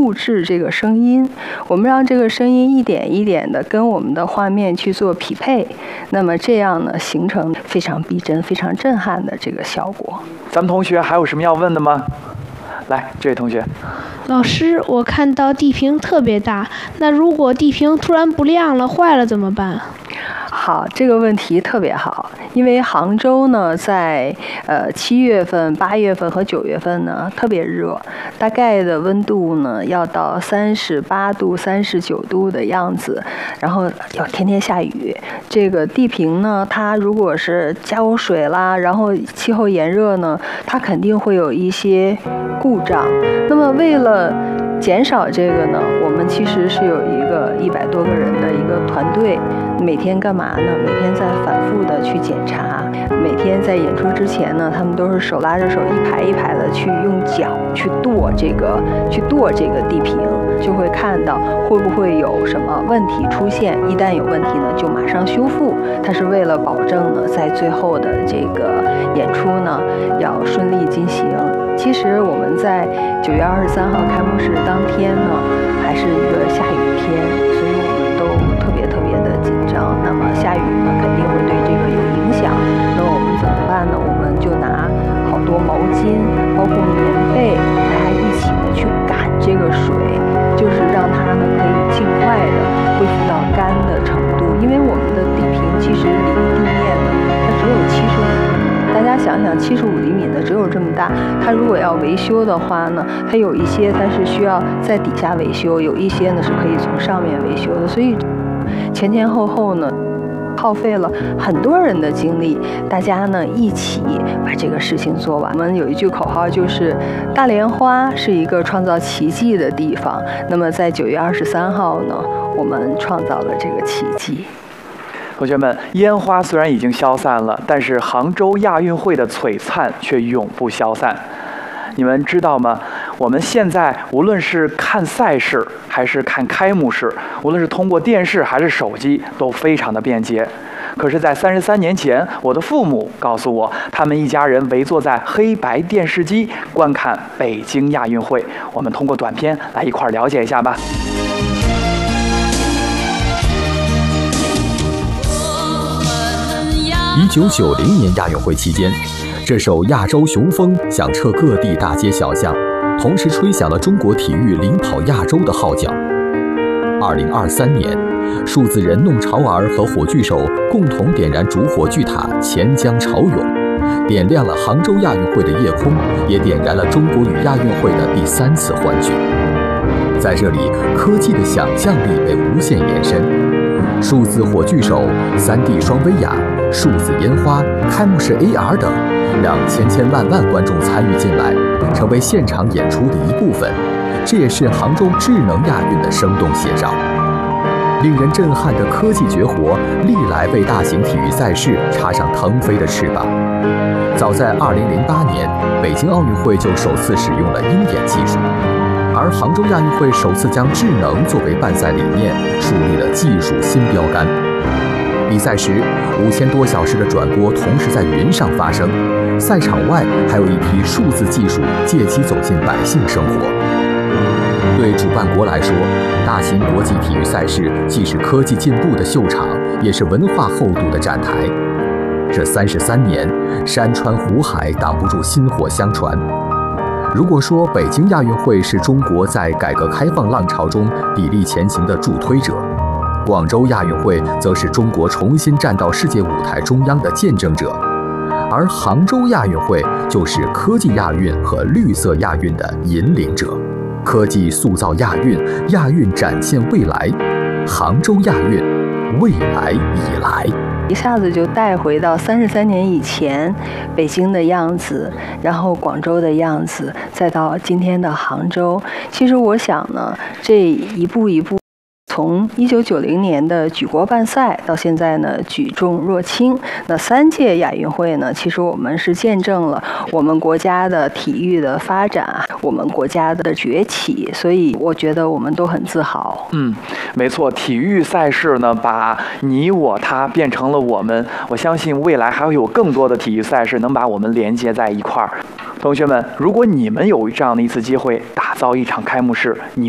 录制这个声音，我们让这个声音一点一点的跟我们的画面去做匹配，那么这样呢，形成非常逼真、非常震撼的这个效果。 咱们同学还有什么要问的吗？来，这位同学。 老师，我看到地屏特别大，那如果地屏突然不亮了、坏了怎么办？ 好，这个问题特别好，因为杭州呢，在7月份、8月份和9月份呢特别热，大概的温度呢要到38度、39度的样子，然后要天天下雨。这个地屏呢，它如果是浇水啦，然后气候炎热呢，它肯定会有一些故障。那么为了减少这个呢，我们其实是有一个100多个人的一个团队，每天干嘛呢？每天在反复的去检查，每天在演出之前呢，他们都是手拉着手一排一排的去用脚去跺这个地屏，就会看到会不会有什么问题出现。一旦有问题呢，就马上修复。它是为了保证呢，在最后的这个演出呢要顺利进行。其实我们在9月23号开幕式当天呢，还是一个下雨天，所以我们都特别的紧张。那么下雨呢，肯定会对这个有影响。那么我们怎么办呢？我们就拿好多毛巾，包括棉被，大家一起呢去赶这个水，就是让它呢可以尽快的恢复到干的程度。因为我们的地屏其实离地面呢，它只有75。大家想想，75厘米的只有这么大，它如果要维修的话呢，它有一些它是需要在底下维修，有一些呢是可以从上面维修的，所以前后呢耗费了很多人的精力，大家呢一起把这个事情做完。我们有一句口号，就是大莲花是一个创造奇迹的地方。那么在9月23号呢，我们创造了这个奇迹。 同学们，烟花虽然已经消散了，但是杭州亚运会的璀璨却永不消散。你们知道吗？我们现在无论是看赛事还是看开幕式，无论是通过电视还是手机，都非常的便捷。可是，在33年前，我的父母告诉我，他们一家人围坐在黑白电视机观看北京亚运会。我们通过短片来一块儿了解一下吧。 1990年亚运会期间，这首《亚洲雄风》响彻各地大街小巷，同时吹响了中国体育领跑亚洲的号角。2023年，数字人弄潮儿和火炬手共同点燃主火炬塔钱江潮涌，点亮了杭州亚运会的夜空，也点燃了中国与亚运会的第3次欢聚。在这里，科技的想象力被无限延伸，数字火炬手、3D 双威亚、数字烟花、开幕式 AR 等，让千万观众参与进来，成为现场演出的一部分。这也是杭州智能亚运的生动写照。令人震撼的科技绝活，历来为大型体育赛事插上腾飞的翅膀。早在2008年，北京奥运会就首次使用了鹰眼技术，而杭州亚运会首次将智能作为办赛理念，树立了技术新标杆。比赛时，5000多小时的转播同时在云上发生，赛场外还有一批数字技术借机走进百姓生活。对主办国来说，大型国际体育赛事既是科技进步的秀场，也是文化厚度的站台。这33年，山川湖海挡不住薪火相传。如果说北京亚运会是中国在改革开放浪潮中砥砺前行的助推者，广州亚运会则是中国重新站到世界舞台中央的见证者，而杭州亚运会就是科技亚运和绿色亚运的引领者。科技塑造亚运，亚运展现未来，杭州亚运，未来已来。 一下子就带回到33年以前北京的样子，然后广州的样子，再到今天的杭州。其实我想呢，这一步一步，从1990年的举国办赛到现在呢举重若轻，那3届亚运会呢，其实我们是见证了我们国家的体育的发展，我们国家的崛起，所以我觉得我们都很自豪。 没错，体育赛事呢，把你我他变成了我们。我相信未来还会有更多的体育赛事能把我们连接在一块儿。同学们，如果你们有这样的一次机会，打造一场开幕式，你